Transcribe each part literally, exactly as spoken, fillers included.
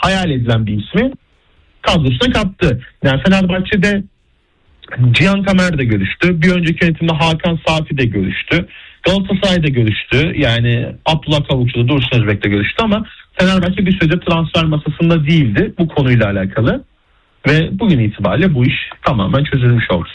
hayal edilen bir ismi kadrosuna kattı. Yani Fenerbahçe'de Cihan Kamer de görüştü. Bir önceki yönetimde Hakan Safi de görüştü. Galatasaray'da görüştü. Yani Abdullah Kavukçu da Dursun Özbek de görüştü ama Fenerbahçe bir süredir transfer masasında değildi bu konuyla alakalı. Ve bugün itibariyle bu iş tamamen çözülmüş oldu.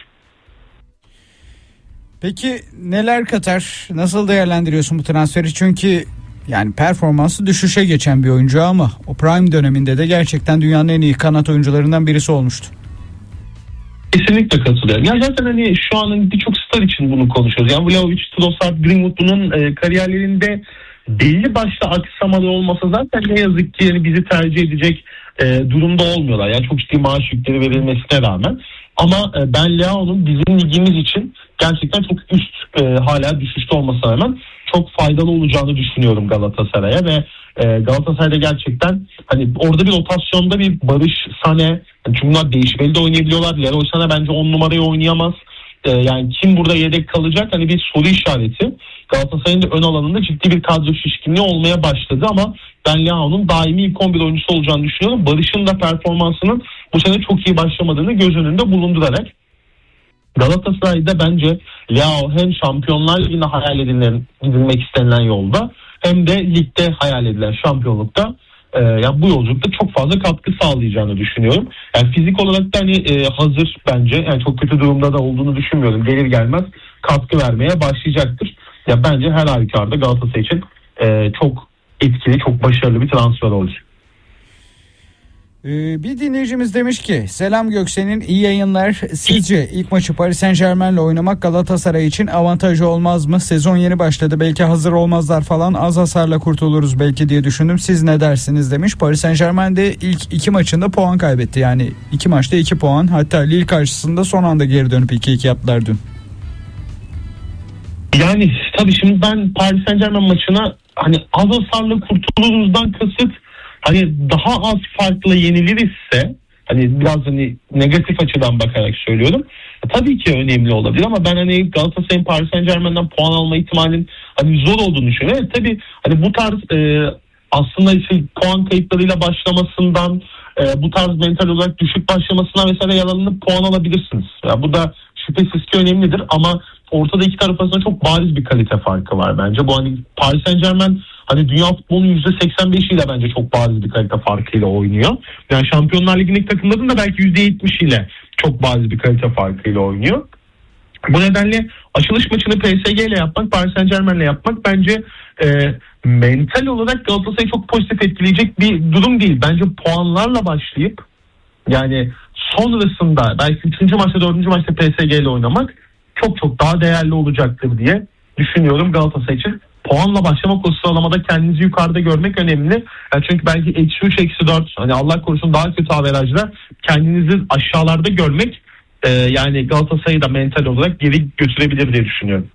Peki neler katar? Nasıl değerlendiriyorsun bu transferi? Çünkü yani performansı düşüşe geçen bir oyuncu ama o prime döneminde de gerçekten dünyanın en iyi kanat oyuncularından birisi olmuştu. Kesinlikle katılıyorum. Ya zaten hani şu an birçok star için bunu konuşuyoruz. Yani Vlahovic, Trossard, Greenwood bunun e, kariyerlerinde belli başlı aksamaları olmasa zaten ne yazık ki yani bizi tercih edecek e, durumda olmuyorlar. Yani çok ciddi maaş yükleri verilmesine rağmen. Ama e, ben Leao'nun bizim ligimiz için gerçekten çok üst e, hala düşüşte olmasına rağmen çok faydalı olacağını düşünüyorum Galatasaray'a ve e, Galatasaray'da gerçekten hani orada bir rotasyonda bir Barış, Sané, yani çünkü bunlar değişmeli de oynayabiliyorlar. Leroy Sané bence on numarayı oynayamaz. E, yani kim burada yedek kalacak hani bir soru işareti. Galatasaray'ın da ön alanında ciddi bir kadro şişkinliği olmaya başladı ama ben Leao'nun daimi ilk on bir oyuncusu olacağını düşünüyorum. Barış'ın da performansının bu sene çok iyi başlamadığını göz önünde bulundurarak Galatasaray'da bence Leao hem Şampiyonlar Ligi'nde hayal edilen, gidilmek istenilen yolda hem de ligde hayal edilen şampiyonlukta e, yani bu yolculukta çok fazla katkı sağlayacağını düşünüyorum. Yani fizik olarak da hani e, hazır bence. Yani çok kötü durumda da olduğunu düşünmüyorum. Gelir gelmez katkı vermeye başlayacaktır. Ya bence her halükarda Galatasaray için e, çok etkili, çok başarılı bir transfer olacak. Ee, bir dinleyicimiz demiş ki selam Göksen'in iyi yayınlar. Sizce ilk maçı Paris Saint-Germain'le oynamak Galatasaray için avantajı olmaz mı? Sezon yeni başladı, belki hazır olmazlar falan, az hasarla kurtuluruz belki diye düşündüm. Siz ne dersiniz demiş. Paris Saint-Germain de ilk iki maçında puan kaybetti. Yani iki maçta iki puan. Hatta Lille karşısında son anda geri dönüp iki iki yaptılar dün. Yani tabii şimdi ben Paris Saint-Germain maçına hani az hasarla kurtuluruzdan kasıt hani daha az farklı yenilir hani biraz hani negatif açıdan bakarak söylüyorum. Tabii ki önemli olabilir ama ben hani Galatasaray'ın Paris Saint-Germain'den puan alma ihtimalinin hani zor olduğunu düşünüyorum. Evet, tabii hani bu tarz e, aslında işte puan kayıplarıyla başlamasından e, bu tarz mental olarak düşük başlamasından mesela yararlanıp puan alabilirsiniz. Yani bu da şüphesiz ki önemlidir ama ortada iki taraf arasında çok bariz bir kalite farkı var bence. Bu hani Paris Saint-Germain hani dünya futbolunun yüzde seksen beşiyle bence çok bariz bir kalite farkıyla oynuyor. Yani Şampiyonlar Ligi'ndeki takımların da belki yüzde yetmişiyle çok bariz bir kalite farkıyla oynuyor. Bu nedenle açılış maçını P S G ile yapmak, Paris Saint-Germain ile yapmak bence e, mental olarak Galatasaray'ı çok pozitif etkileyecek bir durum değil. Bence puanlarla başlayıp yani sonrasında belki üçüncü maçta dördüncü maçta P S G ile oynamak çok çok daha değerli olacaktır diye düşünüyorum Galatasaray için. Puanla başlamak, o sıralamada kendinizi yukarıda görmek önemli. Yani çünkü belki eksi üç, eksi dört hani Allah korusun daha kötü averajla kendinizi aşağılarda görmek e, yani Galatasaray'ı da mental olarak geri götürebilir diye düşünüyorum.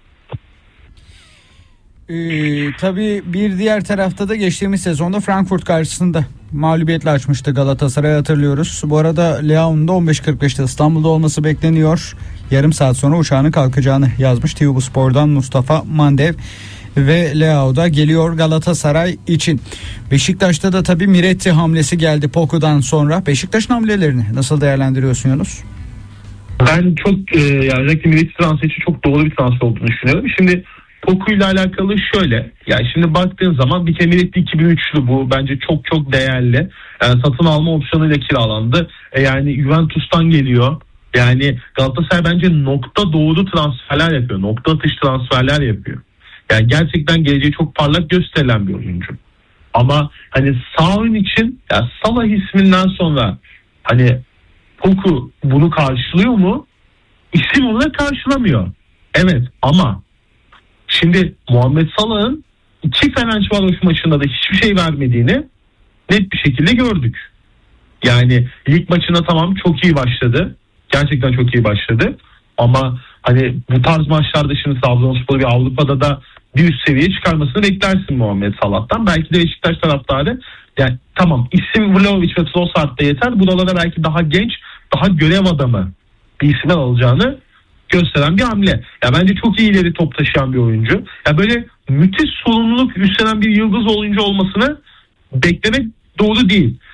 Ee, tabii bir diğer tarafta da geçtiğimiz sezonda Frankfurt karşısında mağlubiyetle açmıştı Galatasaray, hatırlıyoruz. Bu arada Leao'nun da on beş kırk beşte İstanbul'da olması bekleniyor. Yarım saat sonra uçağının kalkacağını yazmış T V Spor'dan Mustafa Mandev. Ve Leao da geliyor Galatasaray için. Beşiktaş'ta da tabii Miretti hamlesi geldi Poku'dan sonra. Beşiktaş'ın hamlelerini nasıl değerlendiriyorsun Yunus? Ben çok e, yani özellikle Miretti transferi için çok doğru bir transfer olduğunu düşünüyorum. Şimdi Poku ile alakalı şöyle. Yani şimdi baktığın zaman bir kere Miretti iki bin üçlü bu. Bence çok çok değerli. Yani satın alma opsiyonuyla kiralandı. E, yani Juventus'tan geliyor. Yani Galatasaray bence nokta doğru transferler yapıyor. Nokta atış transferler yapıyor. Yani gerçekten geleceği çok parlak gösterilen bir oyuncu. Ama hani sağ ön için ya Salah isminden sonra hani Poku bunu karşılıyor mu? İsim olarak karşılamıyor. Evet ama şimdi Muhammed Salah'ın iki Fenerbahçe maçında da hiçbir şey vermediğini net bir şekilde gördük. Yani lig maçına tamam çok iyi başladı. Gerçekten çok iyi başladı. Ama hani bu tarz maçlarda şimdi Trabzonspor'u bir Avrupa'da da bir üst seviyeye çıkarmasını beklersin Muhammed Salah'tan. Belki de Beşiktaş taraftarı yani tamam isim Vlahovic ve Trossard da yeter. Buralara belki daha genç, daha görev adamı bir isimler alacağını gösteren bir hamle. Ya bence çok iyi ileri top taşıyan bir oyuncu. Ya böyle müthiş sorumluluk üstlenen bir yıldız oyuncu olmasını beklemek doğru değil.